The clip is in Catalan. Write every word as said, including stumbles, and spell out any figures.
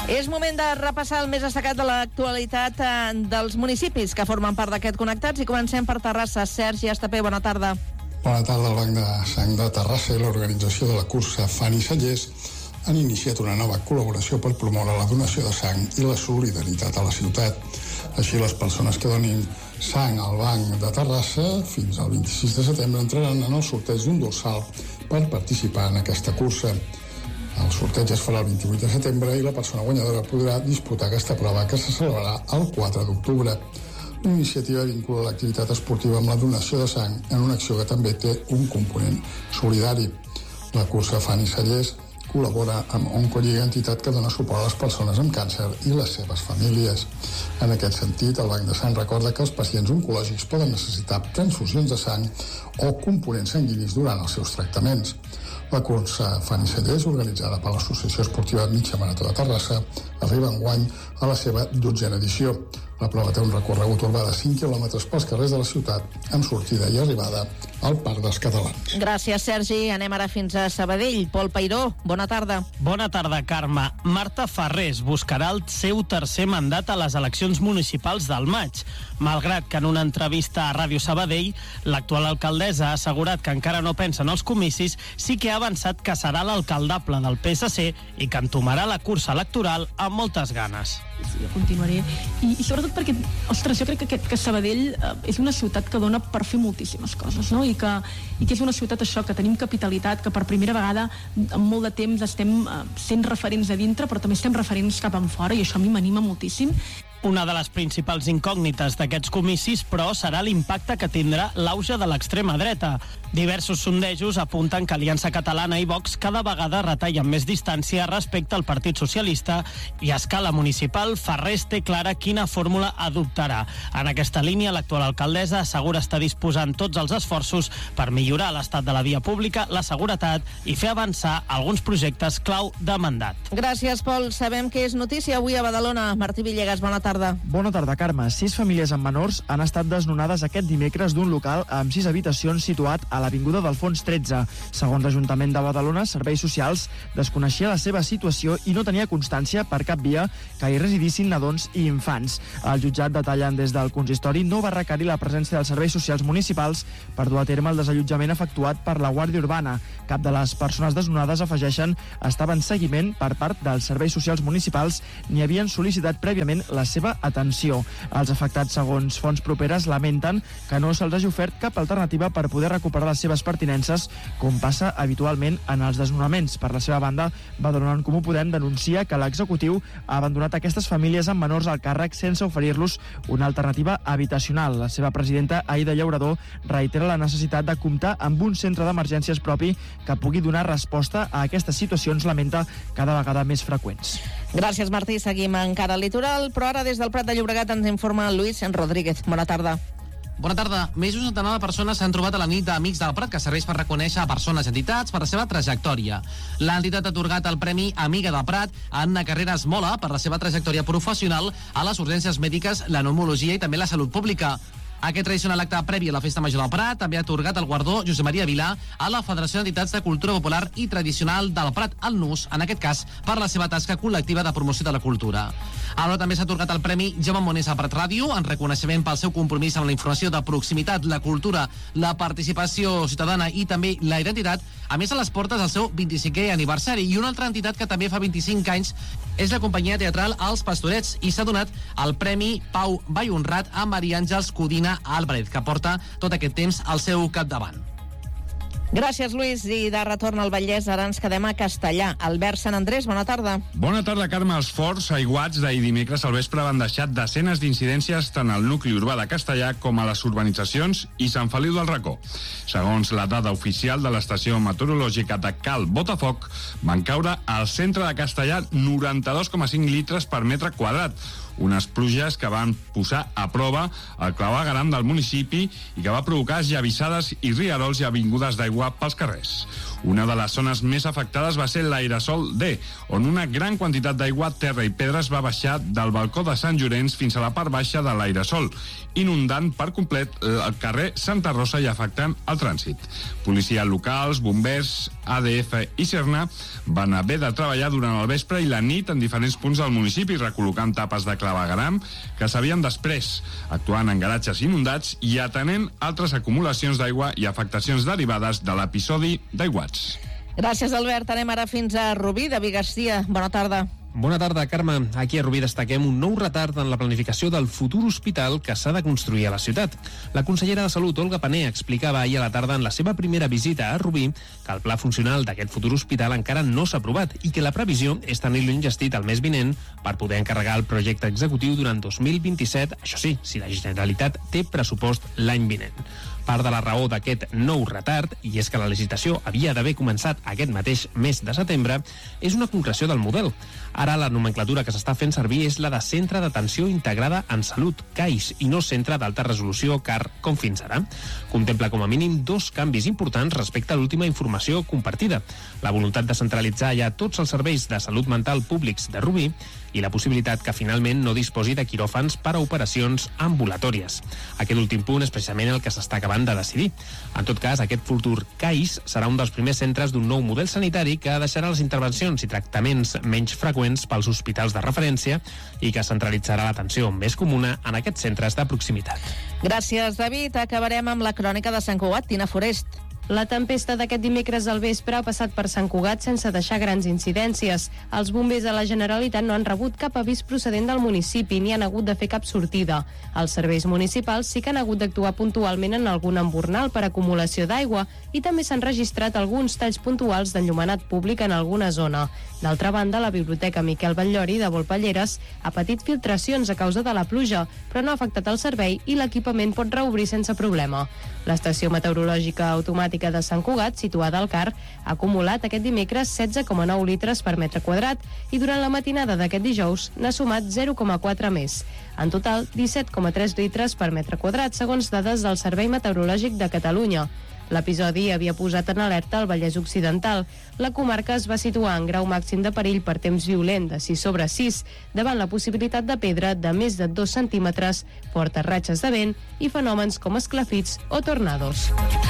És moment de repassar el més destacat de l'actualitat eh, dels municipis que formen part d'aquest Connectats, i comencem per Terrassa. Sergi Estapé, bona tarda. Bona tarda. El Banc de Sang de Terrassa i l'organització de la cursa Fanny Sallés han iniciat una nova col·laboració per promoure la donació de sang i la solidaritat a la ciutat. Així, les persones que donin sang al Banc de Terrassa fins al vint-i-sis de setembre entraran en el sorteig d'un dorsal per participar en aquesta cursa. El sorteig es farà el vint-i-vuit de setembre i la persona guanyadora podrà disputar aquesta prova, que se celebrarà el quatre d'octubre. La iniciativa vincula l'activitat esportiva amb la donació de sang en una acció que també té un component solidari. La cursa Fanny Sallés col·labora amb Oncolliga, entitat que dona suport a les persones amb càncer i les seves famílies. En aquest sentit, el Banc de Sang recorda que els pacients oncològics poden necessitar transfusions de sang o components sanguinis durant els seus tractaments. La cursa Fanny Sallés, organitzada per l'Associació Esportiva Mitja Marató de Terrassa, arriba enguany a la seva dotzena edició. La prova té un recorregut urbà de cinc quilòmetres pels carrers de la ciutat, amb sortida i arribada al Parc dels Catalans. Gràcies, Sergi. Anem ara fins a Sabadell. Pol Peiró, bona tarda. Bona tarda, Carme. Marta Farrés buscarà el seu tercer mandat a les eleccions municipals del maig. Malgrat que en una entrevista a Ràdio Sabadell, l'actual alcaldessa ha assegurat que encara no pensa en els comicis, sí que ha avançat que serà l'alcaldable del P S C i que entomarà la cursa electoral amb moltes ganes. Sí, jo continuaré. I, i sobretot perquè, ostres, jo crec que, que Sabadell eh, és una ciutat que dona per fer moltíssimes coses, no? I que, i que és una ciutat, això, que tenim capitalitat, que per primera vegada en molt de temps estem eh, sent referents a dintre, però també estem referents cap enfora, i això a mi m'anima moltíssim. Una de les principals incògnites d'aquests comicis, però, serà l'impacte que tindrà l'auge de l'extrema dreta. Diversos sondejos apunten que Aliança Catalana i Vox cada vegada retallen més distància respecte al Partit Socialista, i a escala municipal Farrés té clara quina fórmula adoptarà. En aquesta línia, l'actual alcaldessa assegura estar disposant tots els esforços per millorar l'estat de la via pública, la seguretat i fer avançar alguns projectes clau de mandat. Gràcies, Pol. Sabem que és notícia avui a Badalona. Martí Villegas, bona tarda. Bona tarda, Carme. Sis famílies amb menors han estat desnonades aquest dimecres d'un local amb sis habitacions situat a l'Avinguda d'Alfons tretze. Segons l'Ajuntament de Badalona, Serveis Socials desconeixia la seva situació i no tenia constància per cap via que hi residissin nadons i infants. El jutjat, detallen des del consistori, no va requerir la presència dels serveis socials municipals per dur a terme el desallotjament efectuat per la Guàrdia Urbana. Cap de les persones desnonades, afegeixen, estava en seguiment per part dels serveis socials municipals ni havien sol·licitat prèviament la seva atenció. Els afectats, segons fonts properes, lamenten que no se'ls hagi ofert cap alternativa per poder recuperar les seves pertinences, com passa habitualment en els desnonaments. Per la seva banda, Badalona en Comú Podem denuncia que l'executiu ha abandonat aquestes famílies amb menors al càrrec sense oferir-los una alternativa habitacional. La seva presidenta, Aida Llaurador, reitera la necessitat de comptar amb un centre d'emergències propi que pugui donar resposta a aquestes situacions, lamenta, cada vegada més freqüents. Gràcies, Martí. Seguim encara al litoral, però ara des del Prat de Llobregat ens informa Luis Rodríguez. Bona tarda. Bona tarda. Més d'un centenar de persones s'han trobat a la nit d'Amics del Prat, que serveix per reconèixer a persones i entitats per la seva trajectòria. L'entitat ha atorgat el Premi Amiga del Prat a Anna Carreras Mola per la seva trajectòria professional a les urgències mèdiques, la pneumologia i també la salut pública. Aquest tradicional acte previ a la Festa Major del Prat també ha atorgat el guardó Josep Maria Vilà a la Federació d'Entitats de Cultura Popular i Tradicional del Prat, al N U S, en aquest cas per la seva tasca col·lectiva de promoció de la cultura. Ara també s'ha atorgat el Premi Jaume Monés a Prat Ràdio, en reconeixement pel seu compromís amb la informació de proximitat, la cultura, la participació ciutadana i també la identitat, a més a les portes del seu vint-i-cinquè aniversari. I una altra entitat que també fa vint-i-cinc anys és la companyia teatral Els Pastorets, i s'ha donat el Premi Pau Vallhonrat a Maria Àngels Codina Álvarez, que porta tot aquest temps al seu capdavant. Gràcies, Lluís. I de retorn al Vallès, ara ens quedem a Castellà. Albert Sant Andrés, bona tarda. Bona tarda, Carme. Els forts aiguats d'ahir dimecres al vespre van deixar desenes d'incidències tant al nucli urbà de Castellà com a les urbanitzacions i Sant Feliu del Racó. Segons la dada oficial de l'estació meteorològica de Cal Botafoc, van caure al centre de Castellà noranta-dos coma cinc litres per metre quadrat, unes pluges que van posar a prova el clavegueram del municipi i que va provocar llavissades i rierols i avingudes d'aigua d'aigua pels carrers. Una de les zones més afectades va ser l'Aerasol D, on una gran quantitat d'aigua, terra i pedres va baixar del balcó de Sant Llorenç fins a la part baixa de l'Aerasol, inundant per complet el carrer Santa Rosa i afectant el trànsit. Policies locals, bombers, A D F i Serna van haver de treballar durant el vespre i la nit en diferents punts del municipi, recol·locant tapes de clavegueram que s'havien després, actuant en garatges inundats i atenent altres acumulacions d'aigua i afectacions derivades de l'episodi d'aiguats. Gràcies, Albert. Anem ara fins a Rubí, de Garcia. Bona tarda. Bona tarda, Carme. Aquí a Rubí destaquem un nou retard en la planificació del futur hospital que s'ha de construir a la ciutat. La consellera de Salut, Olga Pané, explicava ahir a la tarda en la seva primera visita a Rubí que el pla funcional d'aquest futur hospital encara no s'ha aprovat i que la previsió és tenir-lo enllestit el mes vinent per poder encarregar el projecte executiu durant dos mil vint-i-set, això sí, si la Generalitat té pressupost l'any vinent. Part de la raó d'aquest nou retard, i és que la licitació havia d'haver començat aquest mateix mes de setembre, és una concreció del model. Ara la nomenclatura que s'està fent servir és la de Centre d'Atenció Integrada en Salut, C A I S, i no Centre d'Alta Resolució, C A R, com fins ara. Contempla com a mínim dos canvis importants respecte a l'última informació compartida. La voluntat de centralitzar ja tots els serveis de salut mental públics de Rubí i la possibilitat que finalment no disposi de quiròfans per a operacions ambulatòries. Aquest últim punt és precisament el que s'està acabant de decidir. En tot cas, aquest futur C A I S serà un dels primers centres d'un nou model sanitari que deixarà les intervencions i tractaments menys freqüents pels hospitals de referència i que centralitzarà l'atenció més comuna en aquests centres de proximitat. Gràcies, David. Acabarem amb la crònica de Sant Cugat. Tina Forest. La tempesta d'aquest dimecres al vespre ha passat per Sant Cugat sense deixar grans incidències. Els bombers de la Generalitat no han rebut cap avís procedent del municipi ni han hagut de fer cap sortida. Els serveis municipals sí que han hagut d'actuar puntualment en algun embornal per acumulació d'aigua i també s'han registrat alguns talls puntuals d'enllumenat públic en alguna zona. D'altra banda, la Biblioteca Miquel Batllori de Volpelleres ha patit filtracions a causa de la pluja, però no ha afectat el servei i l'equipament pot reobrir sense problema. L'estació meteorològica automàtica de Sant Cugat, situada al C A R, ha acumulat aquest dimecres setze coma nou litres per metre quadrat i durant la matinada d'aquest dijous n'ha sumat zero coma quatre més. En total, disset coma tres litres per metre quadrat, segons dades del Servei Meteorològic de Catalunya. L'episodi havia posat en alerta el Vallès Occidental. La comarca es va situar en grau màxim de perill per temps violent de sis sobre sis, davant la possibilitat de pedra de més de dos centímetres, fortes ratxes de vent i fenòmens com esclafits o tornados.